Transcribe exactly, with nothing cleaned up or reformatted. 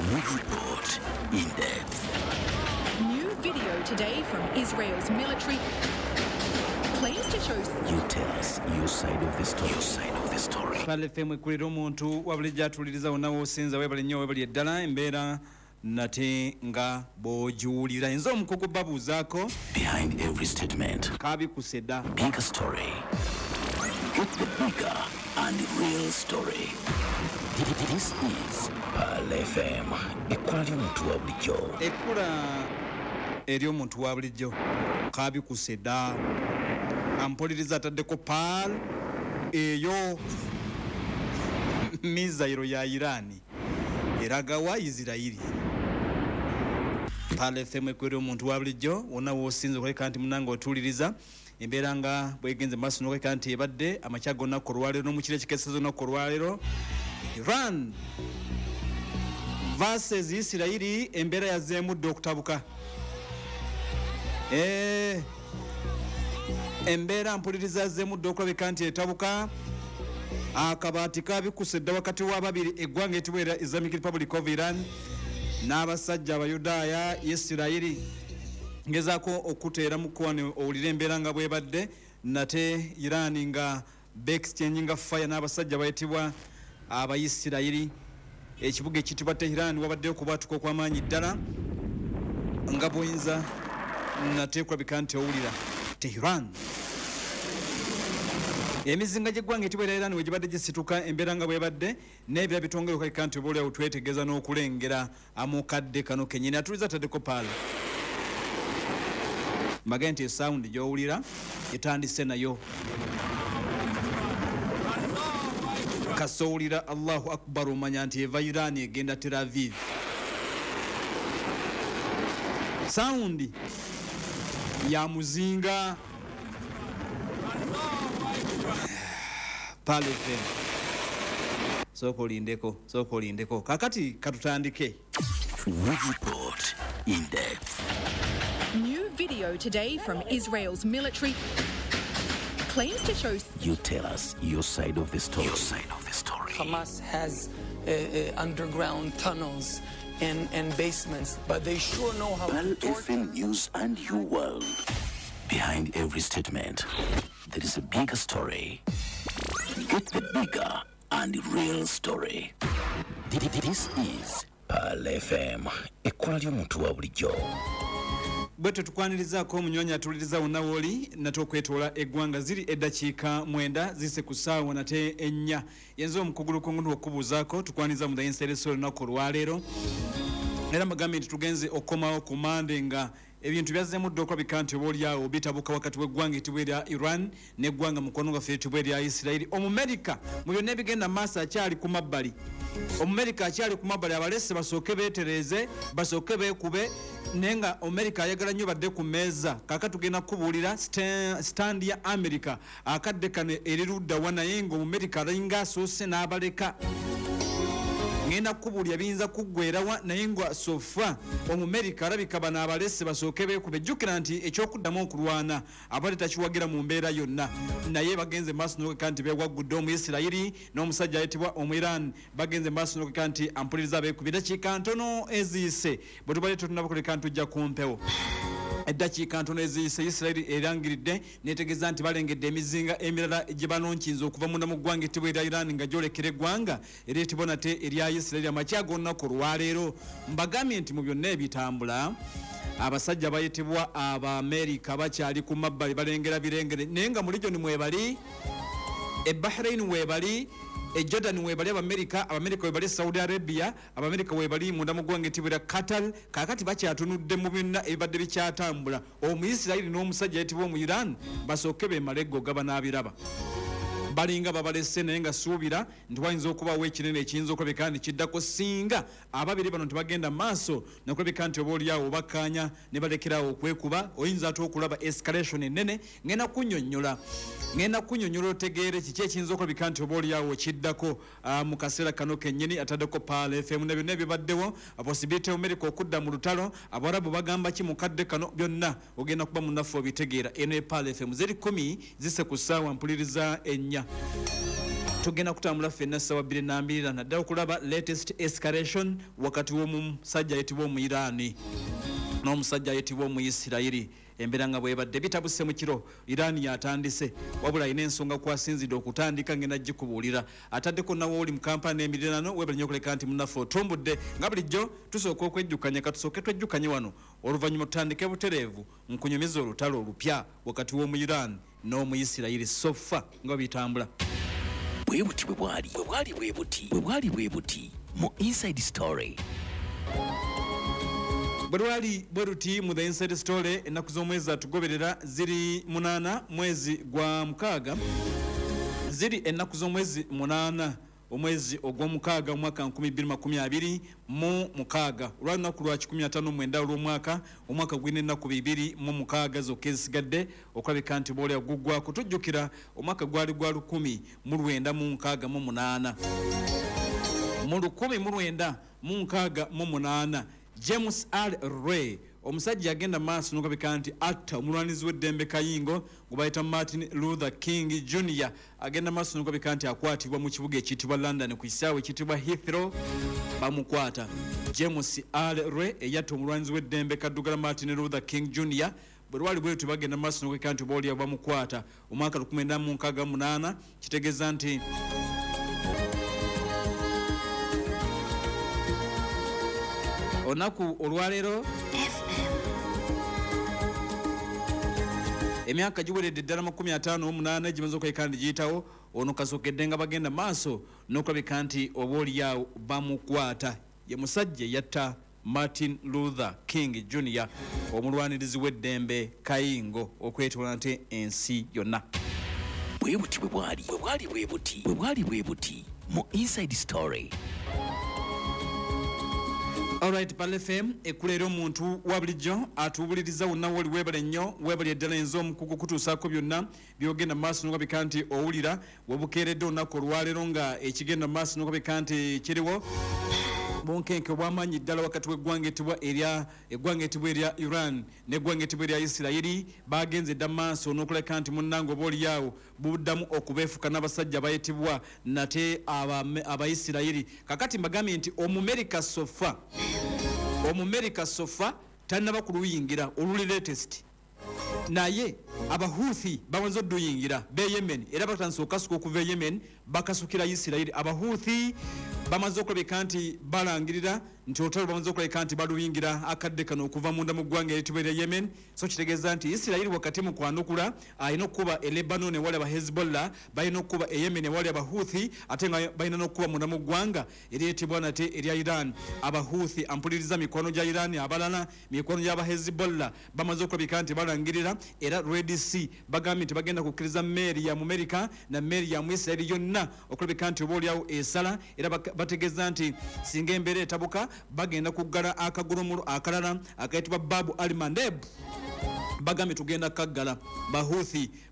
Report in depth. New video today from Israel's military claims to show. You tell us your side of the story. Your side of the story. Pale femu kulira omuntu wabulija tuliriza onawo osinza webale nnyo webale eddala embeera nate nga bw'ogiwulira nze omukugu babuuzaako. Behind every statement. Kaabikuse dda. Bigger story. Get the bigger and real story. This is Pearl F M. Ekkula ly'omuntu wa bulijjo. Ekkula ery'omuntu wa bulijjo. Kaabikuse dda. Ampuliriza ataddeko Pearl eyo mizayiro ya Irani eraga wa Isirairi. Pearl F M ekwera omuntu wa bulijjo wonna w'osinze okuleka nti munange otuliriza embeera nga bwegenze maaso n'okuleka nti ebadde amakya gonna ku lwaleero n'omukira ekikesezo n'oku lwaleero. Iran versus Isirairi embeera yazzeemudde okutabuka. Eh embeera mpuliriza yazzeemudde okulabika nti etabuka. Akabaati kabikuse dda wakati w'ababiri eggwanga etibwera Islamic Republic of Iran n'abasajja abayudaaya Isirairi ngezaako okuteera mu kwana owulira embeera nga bwebadde nate Iran nga baexchanging fire n'abasajja bayitibwa Abayisirairi. Ekibuga ekitibwa Tehran wabaddeyo okubwatuka okw'amaanyi ddala nga bw'oyinza nate kulabika nti owulira Tehran. Emizinga gy'eggwanga etibwa Iran we gibadde gisituka embeera nga bwebadde n'ebira bitongole okulabika nti obaolyawo twetegeeza n'okulengera amukadde kano kennyini atuliza taddeko Pearl. Mbagaye nti esawundi gy'owulira etandise nayo. Kasowulira Allahu Akbar omanya nti eva Iran egenda Tel Aviv. Sawundi ya muzinga Pearl F M. Soko olindeko, soko olindeko. Kakati katutandike. Report in depth. New video today from Israel's military claims to show. You tell us your side of the story. Your side of the story. Hamas has uh, uh, underground tunnels and, and basements, but they sure know how Pearl to torture. F M News and your world. Behind every statement, there is a bigger story. Get the bigger and real story. This is Pearl F M. Ekkula ly'omuntu wa bulijjo. Bwetwe tukwanirizaako omunywanyi atuliriza wonna w'oli nate okwetoola eggwanga ziri eddakiika mwenda zise ku ssaawa nate ennya. Yenze omukugulu kungunu okubuuzaako tukwaniriza mu dayinsereso olunaku olwaleero. Era mbagambe nti tugenze okukomawo ku Mande nga ebintu byazzeemudde okulabika nti obaolyawo bitabuka wakati w'eggwanga etibwa erya Iran n'eggwanga mukono gwaffe etibwa erya Isirairi. Omumerika mu byonna ebigenda maaso akyali ku mabbali. Omumerika akyali ku mabbali abalese basooke beetereeze basooke beekube naye nga Omumerika ayagala nnyo badde ku mmeeza. Kaaka tugenda kubuulira stand ya Amerika akadde kano erirudda wa naye ng'Omumerika alinga asoose n'abaleka. Ngenda kubuulira biyinza kuggweerawa naye nga sofa Omumerika alabika bano abalese basooke beekube. Jjukira nti ekyokuddamu okulwana abadde takiwagira mu mbeera yonna naye bagenze maaso n'okeka nti beewaggudde Omuyisirayiri n'omusajja ayitibwa Omu-Iran bagenze maaso n'okeka nti ampuliriza beekubi. Eddakiika ntono eziyise bwe tubadde tetunnabakoleka ntujja ku mpewo. Eddakiika ntono eziyise Isirairi erangiridde neetegeeza nti balengedde emizinga emirala gye banonkinze okuva munda mu ggwanga ettibwa erya Iran nga gyolekera eggwanga era etibwa nate erya Isirairi amakya g'olunaku olwaleero. Mbagambye nti mu byonna ebitambula abasajja bayitibwa Aba-Amerika bakyali ku mabbali balengera birengere naye nga mu region mwebali e Bahrain webali e Jordan webali Abamerika Abamerika webali Saudi Arabia Abamerika webali munda mu ggwanga etibwa Qatar. Kaakati bakyatunudde mu byonna ebibadde bikyatambula. Omuyisirairi n'omusajja ayitibwa mu Iran basooke beemale eggoga banaabiraba. Balinga babalese naye nga suubira nti wayinza okubawo ekinene ekiyinza okulabika nti kiddako singa ababiri bano tebagenda maaso nokulabika nti obaolyawo bakkaanya ne balekerawo okwekuba. Oyinza ate okulaba escalation ennene. Ngenda kunnyonnyola ngenda kunnyonnyola otegeere kiki ekiyinza okulabika nti obaolyawo kiddako mu kaseera kano kennyini ataddeko Pearl F M. Ne byonna ebibaddewo possibility America okudda mu lutalo Abarabu bagamba ki mukadde kano byonna ogenda kuba munnaffe obitegeera. Eno e Pearl F M zeri kumi zise ku ssaawa mpuliriza ennya. tugenda kutambula ffenna ssaawa bbiri na mbiri naddala okulaba latest escalation wakati w'omusajja ayitibwa Omuyiraani n'omusajja ayitibwa Omuyisirayiri. Embeera nga bwebadde bitabuse mu kiro Iran yatandise wabula ayina ensonga kwasinzidde okutandika ngenda gikubuulira ataddeko nawo oli mu kampani emirirano webale nnyo okuleka nti munnaffe otumbudde nga bulijjo tusooka okwejjukanya katusooke twejjukanye wano oluvannyuma tutandike butereevu nkunyumiza olutalo olupya wakati w'Omuyirani n'Omuyisirayiri sofa nga bitambula. bwe buti bwe bwali bwe bwali bwe buti bwe bwali bwe buti mu Inside Story. bwe lwali bwe ruti mu the Inside Story ennaku z'omwezi atugoberera ziri munaana mwezi gwa mukaaga ziri ennaku z'omwezi munaana omwezi ogw'omukaaga omwaka nkumi bbiri makumi abiri mu mukaaga olw'olunaku lwa kikumi ataano mwenda olw'omwaka omwaka gwina ennaku bibiri mu mukaaga zokka ezisigadde okulabika nti bw'oli aguggwa kutujjukira omwaka gwali gwa lukumi mu lwenda mu nkaaga mu munaana mu lukumi mu lwenda mu nkaaga mu munaana James R. Ray omusajja yagenda maaso n'okabika nti atta omulwanizi w'eddembe Kayingo gwe bayita Martin Luther King Junior agenda maaso n'okabika nti akwatibwa mu kibuga ekiyitibwa London ku kisaawe ekiyitibwa Heathrow bamukwata. James R. Ray eyatta omulwanizi w'eddembe Kaddugala Martin Luther King Junior bwe lwali bwetu bagenda maaso n'okabika nti boolya bamukwata omwaka lukumi mwenda mu nkaaga mu munaana kitegeeza nti onaku olwaleero emyaka giweredde ddala makumi ataano omunaana gimaze okweka nti giyitawo ono kasookedde nga bagenda maaso n'okulabika nti obaolyawo bamukwata. Ye musajja yatta Martin Luther King Junior omulwanirizi w'eddembe Kayingo okwetoola nti ensi yonna. bwe buti bwe bwali bwe bwali bwe buti bwe bwali bwe buti mu Inside Story. Alright, Pale F M ekulera omuntu wa bulijjo atubuliriza wonna woli webale nnyo webale eddala enzo omukugu kutuusaako byonna byogenda maaso n'okabika nti owulira webukeeredde olunaku olwaleero nga ekigenda maaso n'okabika nti kiriwo bunkenke obwamaanyi ddala wakati w'eggwanga ettibwa erya eggwanga ettibwa erya Iran n'eggwanga ettibwa erya Isirayiri bagenze dda maaso n'okuleka nti munnange oba olyawo buddamu okubeefuka n'abasajja bayitibwa nate Abayisirayiri. Kakati mbagambye nti Omumerika sofa Omumerika sofa tannaba kuluyingira oluli latest naye Abahuthi bawanza odduyingira be Yemen era batandise okukasuka okuva e Yemen bakasukira Isirayiri. Abahuthi bamaze okulabika nti balangirira nti olutalo bamaze okulabika nti baluyingira akadde kano okuva munda mu ggwanga eritibwa erya Yemen. So kitegeeza nti Isirayiri wakati mu kwanukula alina okukuba e Lebanon ewali aba Hezbollah balina okukuba e Yemen ewali Abahuthi ate nga balina n'okukuba munda mu ggwanga eryetibwa nate erya Iran. Abahuthi ampuliriza mikwano gya Iran abalala mikwano gy'aba Hezbollah bamaze okulabika nti balangirira era Red Sea bagambye nti bagenda kukkiriza meeri ya Amerika na meeri ya Isirayiri yonna okulabika nti oba olyawo esala era bategeeza nti singa embeera etabuka bagenda kuggala akagolomulo akalala akayitibwa Babu al Mandeb bagambye tugenda kaggala. Bahuthi